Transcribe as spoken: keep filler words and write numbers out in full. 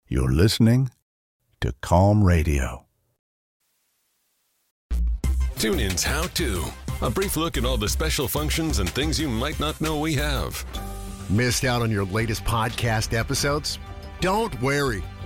You're listening to Calm Radio. TuneIn's How To. A brief look at all the special functions and things you might not know we have. Missed out on your latest podcast episodes? Don't worry.